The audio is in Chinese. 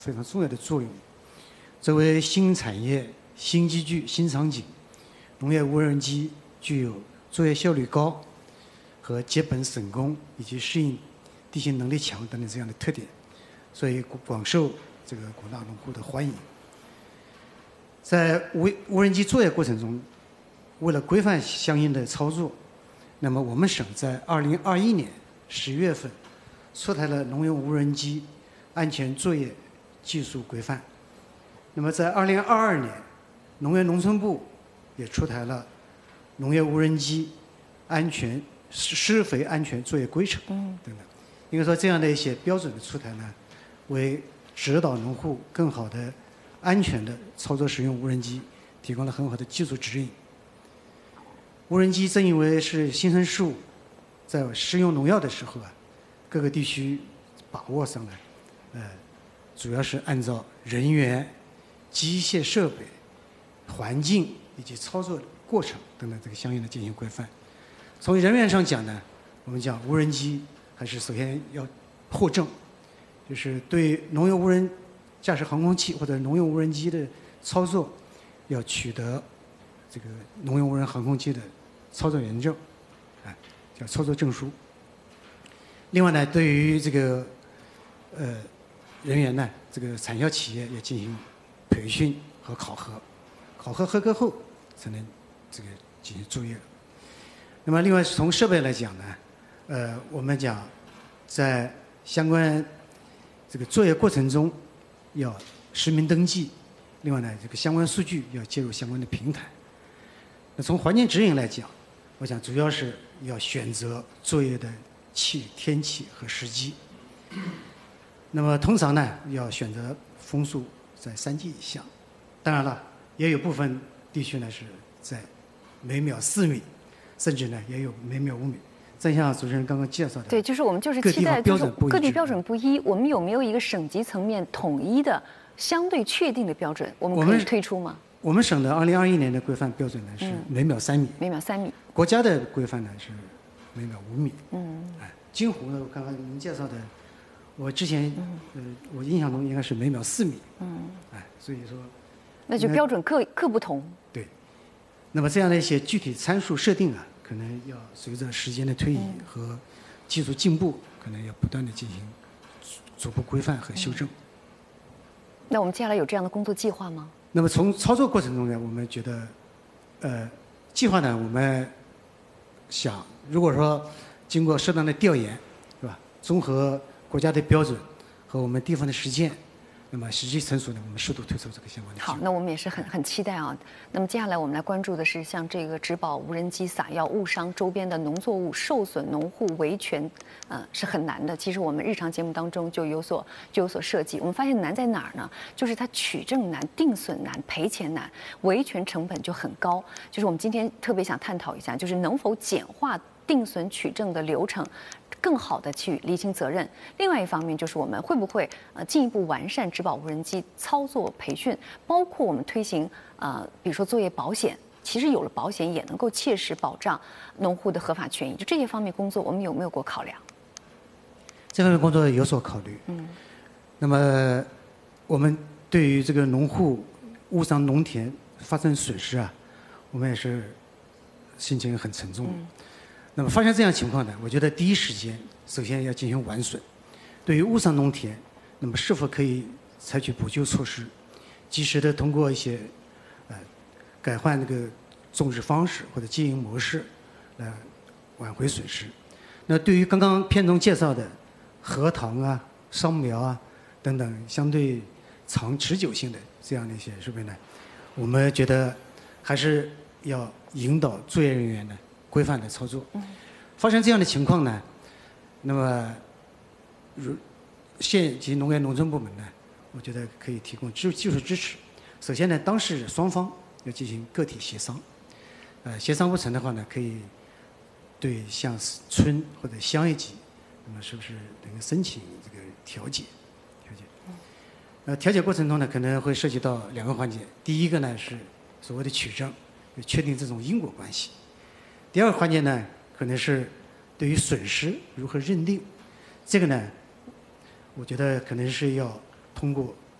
非常重要的作用。作为新产业、新机具、新场景，农业无人机具有作业效率高和节本省工以及适应地形能力强等等这样的特点，所以广受这个广大农户的欢迎。在无人机作业过程中，为了规范相应的操作，那么我们省在2021年10月份出台了农用无人机安全作业技术规范。那么在2022年，农业农村部也出台了农业无人机施肥安全作业规程等等。应该说，这样的一些标准的出台呢，为指导农户更好的、安全的操作使用无人机提供了很好的技术指引。无人机正因为是新生事物，在施用农药的时候各个地区把握上呢，主要是按照人员、机械设备、环境以及操作过程等等这个相应的进行规范。从人员上讲呢，我们讲无人机还是首先要获证，就是对农用无人驾驶航空器或者农用无人机的操作要取得这个农用无人航空器的操作员证，叫操作证书。另外呢，对于这个人员呢，这个产销企业要进行培训和考核，考核合格后才能这个进行作业。那么另外从设备来讲呢，我们讲在相关这个作业过程中要实名登记，另外呢，这个相关数据要接入相关的平台。那从环境指引来讲，我想主要是要选择作业的天气和时机。那么通常呢，要选择风速在3 G 以下。当然了，也有部分地区呢是在每秒4米，甚至呢也有每秒5米。正像主持人刚刚介绍的， 对，就是我们就是期待就是各地标准不一，我们有没有一个省级层面统一的、相对确定的标准？我们可以推出吗？ 我们省的2021年的规范标准呢是每秒3米， 每秒3米。 国家的规范呢是每秒5米。金湖呢，刚刚您介绍的，我之前我印象中应该是每秒4米。所以说， 那就标准各不同。 对。那么这样的一些具体参数设定可能要随着时间的推移和技术进步，可能要不断的进行逐步规范和修正。 那我们接下来有这样的工作计划吗？ 那么从操作过程中呢，我们觉得，计划呢，我们想，如果说经过适当的调研，是吧？综合国家的标准和我们地方的实践，那么时机成熟呢，我们适度推出这个相关的计划。 好，那我们也是很期待啊。那么接下来我们来关注的是像这个植保无人机撒药误伤周边的农作物，受损农户维权，是很难的。其实我们日常节目当中就有所设计。我们发现难在哪儿呢？就是它取证难、定损难、赔钱难，维权成本就很高。就是我们今天特别想探讨一下，就是能否简化定损取证的流程，更好的去厘清责任。另外一方面就是我们会不会进一步完善植保无人机操作培训，包括我们推行比如说作业保险，其实有了保险也能够切实保障农户的合法权益。就这些方面工作，我们有没有过考量？ 这方面工作有所考虑。那么我们对于这个农户误伤农田发生损失我们也是心情很沉重。那么发现这样情况呢，我觉得第一时间首先要进行完损。对于误伤农田，那么是否可以采取补救措施，及时的通过一些改换这个种植方式或者经营模式来挽回损失。那对于刚刚片中介绍的核桃桑苗等等相对长持久性的这样的一些设备呢，我们觉得还是要引导作业人员呢规范的操作。发生这样的情况呢，那么县级农业农村部门呢，我觉得可以提供技术支持。首先呢，当事双方要进行个体协商，协商不成的话呢，可以对像村或者乡一级，那么是不是能够申请这个调解？调解过程中呢，可能会涉及到2个环节。第一个呢是所谓的取证，确定这种因果关系。第2个环节呢，可能是对于损失如何认定。这个呢，我觉得可能是要通过